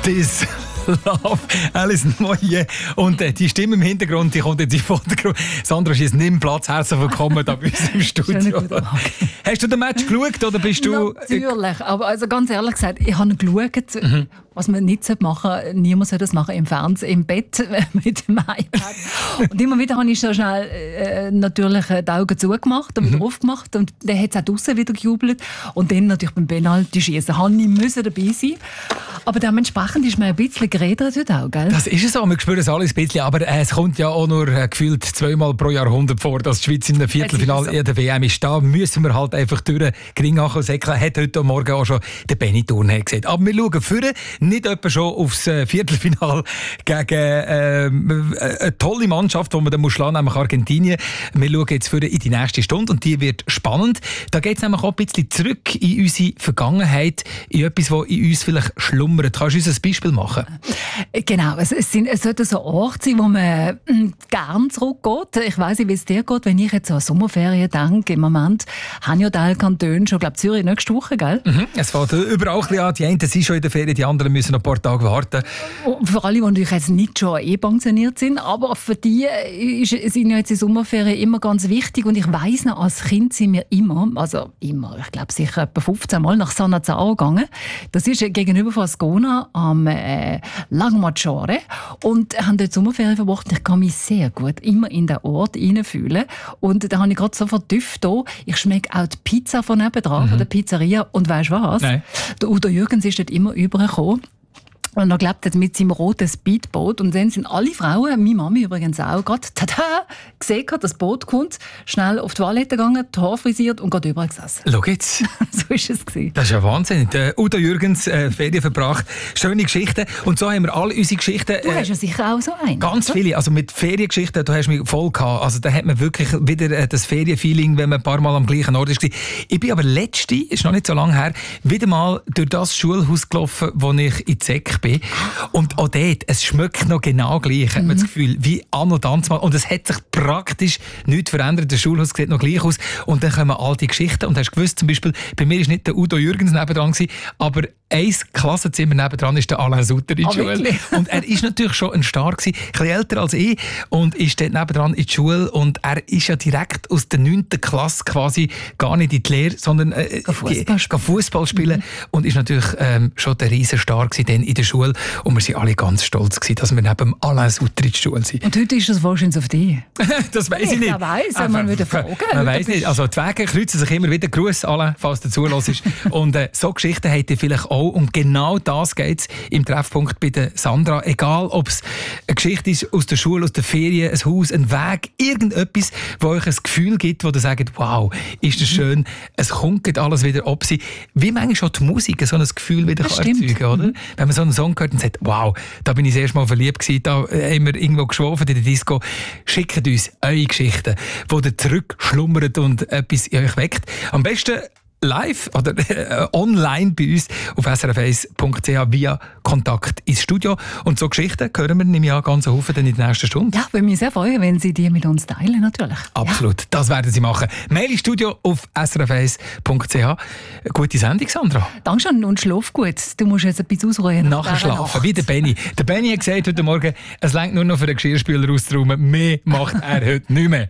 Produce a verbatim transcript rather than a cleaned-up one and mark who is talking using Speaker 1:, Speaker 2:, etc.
Speaker 1: This Love, Alison Moyet. Und äh, die Stimme im Hintergrund, die kommt jetzt in den Vordergrund. Sandra ist nicht Platz, herzlich willkommen da bei uns im Studio. Hast du den Match geschaut oder bist du...
Speaker 2: Natürlich, aber also ganz ehrlich gesagt, ich habe geschaut, mhm. was man nicht machen sollte. Niemand soll das machen im Fernsehen, im Bett mit dem iPad. Und immer wieder habe ich so schnell äh, natürlich die Augen zugemacht und wieder mhm. aufgemacht. Und dann hat es auch draussen wieder gejubelt. Und dann natürlich beim Penalty-Schießen habe ich müssen dabei sein. Aber dementsprechend ist mir ein bisschen geredet heute auch, gell?
Speaker 1: Das ist es so, wir spüren es alles ein bisschen. Aber äh, es kommt ja auch nur äh, gefühlt zweimal pro Jahrhundert vor, dass die Schweiz in einem Viertelfinale so. in der W M ist. Da müssen wir halt einfach durch Gring säckeln. Hat heute Morgen auch schon der Benny Thurn gesagt. Aber wir schauen vorne, nicht etwa schon aufs äh, Viertelfinale gegen äh, eine tolle Mannschaft, die man dann muss schlagen, nämlich Argentinien. Wir schauen jetzt vorne in die nächste Stunde und die wird spannend. Da geht es nämlich auch ein bisschen zurück in unsere Vergangenheit, in etwas, das in uns vielleicht schlummert. Kannst du uns ein Beispiel machen?
Speaker 2: Genau, es, es, sind, es sollte so Orte sein, wo man äh, gerne zurückgeht. Ich weiss nicht, wie es dir geht, wenn ich jetzt an Sommerferien denke. Im Moment haben ja Teil Kantone schon, glaube Zürich nächste Woche, gell? Mhm,
Speaker 1: es fällt überall ein bisschen an. Die einen sind schon in der Ferien, die anderen müssen noch ein paar Tage warten.
Speaker 2: Und für alle, die natürlich jetzt nicht schon eh pensioniert sind, aber für die ist, sind ja jetzt die Sommerferien immer ganz wichtig. Und ich weiss noch, als Kind sind wir immer, also immer, ich glaube sicher etwa fünfzehn Mal nach Sannazaro gegangen. Das ist gegenüber von Ascona am äh, Lago Maggiore und haben dort Sommerferien verbracht. Ich kann mich sehr gut immer in den Ort hineinfühlen. Und da habe ich gerade so verdüfft hier. Ich schmecke auch die Pizza von nebenan, mhm. von der Pizzeria. Und weisst du was? Nein. Der Udo Jürgens ist dort immer übergekommen. Und er glaubt jetzt mit seinem roten Speedboot. Und dann sind alle Frauen, meine Mami übrigens auch, gerade tada, gesehen, dass das Boot kommt, schnell auf die Toilette gegangen, die Haare frisiert und gerade überall gesessen.
Speaker 1: Schau jetzt.
Speaker 2: So ist es gewesen.
Speaker 1: Das ist ja Wahnsinn. Der Udo Jürgens, äh, Ferien verbracht. Schöne Geschichten. Und so haben wir alle unsere Geschichten.
Speaker 2: Du äh, hast ja sicher auch so einen.
Speaker 1: Ganz oder? Viele. Also mit Feriengeschichten, da hast du mich voll gehabt. Also da hat man wirklich wieder äh, das Ferienfeeling, wenn man ein paar Mal am gleichen Ort ist. Ich bin aber letzte, ist noch nicht so lange her, wieder mal durch das Schulhaus gelaufen, wo ich in Zeck bin. Und auch dort, es schmeckt noch genau gleich, hat man mhm. das Gefühl, wie anno dazumal. Und es hat sich praktisch nichts verändert. Das Schulhaus sieht noch gleich aus. Und dann kommen all die Geschichten. Und hast gewusst, zum Beispiel, bei mir war nicht der Udo Jürgens nebendran, aber ein Klassenzimmer nebendran ist der Alain Sutter in die Schule. Wirklich? Und er ist natürlich schon ein Star gewesen, ein bisschen älter als ich, und ist dort nebendran in die Schule. Und er ist ja direkt aus der neunten Klasse quasi gar nicht in die Lehre, sondern äh, Fußball spielen. Mhm. Und ist natürlich ähm, schon der Riesenstar gewesen in der Schule. Und wir waren alle ganz stolz gewesen, dass wir neben Alain Sutter in die Schule sind.
Speaker 2: Und heute ist das wahrscheinlich auf dich?
Speaker 1: Das weiss ich nicht.
Speaker 2: Ich weiss, wenn man wieder fragen.
Speaker 1: Man weiss nicht. Also die Wege kreuzen sich immer wieder. Gruß Alain, falls du zuhörst. Und äh, so Geschichten habt ihr vielleicht auch. Und genau das geht es im Treffpunkt bei der Sandra. Egal, ob es eine Geschichte ist aus der Schule, aus der Ferien, ein Haus, ein Weg, irgendetwas, wo euch ein Gefühl gibt, wo ihr sagt, wow, ist das schön, es kommt alles wieder ab sie. Wie manchmal schon die Musik so ein Gefühl wieder kann erzeugen, oder? Mhm. Wenn man so einen Song hört und sagt, wow, da bin ich das erste Mal verliebt gewesen, da haben wir irgendwo geschlafen in der Disco. Schickt uns eure Geschichten, die ihr zurückschlummert und etwas in euch weckt. Am besten live oder äh, online bei uns auf s r f eins punkt c h via Kontakt ins Studio. Und so Geschichten hören wir nämlich ja ganz Haufen dann in der nächsten Stunde.
Speaker 2: Ja, würde mich sehr freuen, wenn Sie die mit uns teilen, natürlich.
Speaker 1: Absolut,
Speaker 2: ja.
Speaker 1: Das werden Sie machen. Mail ins Studio auf s r f eins punkt c h. Gute Sendung, Sandra.
Speaker 2: Dankeschön und schlaf gut. Du musst jetzt etwas ausruhen.
Speaker 1: Nachher schlafen, wie der Benny. Der Benny hat gesagt heute Morgen, es reicht nur noch für den Geschirrspüler auszuräumen. Mehr macht er heute nicht mehr.